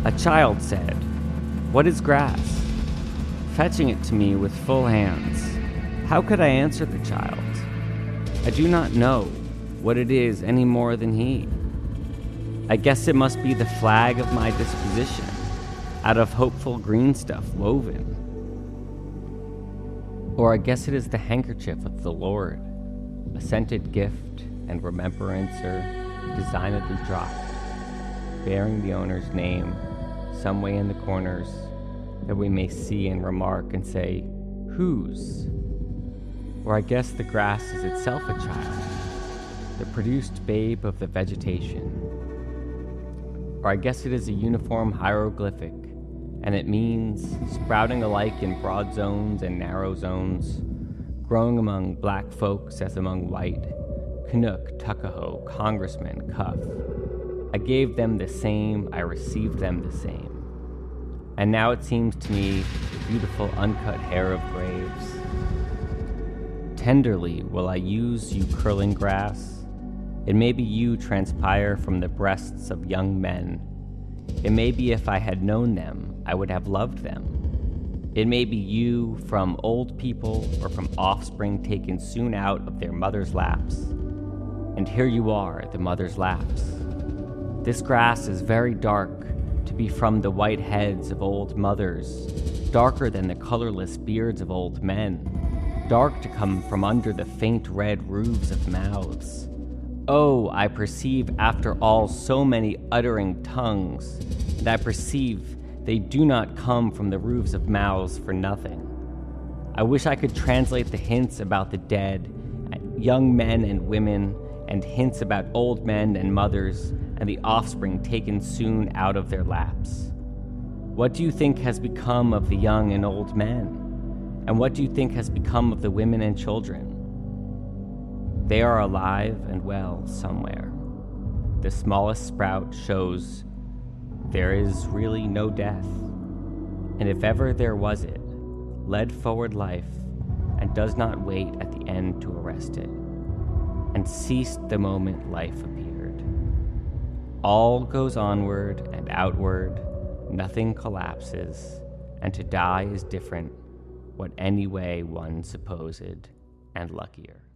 A child said, "What is grass?" fetching it to me with full hands. How could I answer the child? I do not know what it is any more than he. I guess it must be the flag of my disposition, out of hopeful green stuff woven. Or I guess it is the handkerchief of the Lord, a scented gift and remembrancer designedly dropped, bearing the owner's name some way in the corners, that we may see and remark and say, "Whose?" Or I guess the grass is itself a child, the produced babe of the vegetation. Or I guess it is a uniform hieroglyphic, and it means sprouting alike in broad zones and narrow zones, growing among black folks as among white, Canuck, Tuckahoe, Congressman, Cuff. I gave them the same, I received them the same. And now it seems to me the beautiful uncut hair of graves. Tenderly will I use you curling grass. It may be you transpire from the breasts of young men. It may be if I had known them, I would have loved them. It may be you from old people or from offspring taken soon out of their mother's laps. And here you are at the mother's laps. This grass is very dark, to be from the white heads of old mothers, darker than the colorless beards of old men, dark to come from under the faint red roofs of mouths. Oh, I perceive after all so many uttering tongues, and I perceive they do not come from the roofs of mouths for nothing. I wish I could translate the hints about the dead, young men and women, and hints about old men and mothers, and the offspring taken soon out of their laps. What do you think has become of the young and old men? And what do you think has become of the women and children? They are alive and well somewhere. The smallest sprout shows there is really no death, and if ever there was it, led forward life, and does not wait at the end to arrest it, and ceased the moment life appeared. All goes onward and outward, nothing collapses, and to die is different, what any way one supposed, and luckier.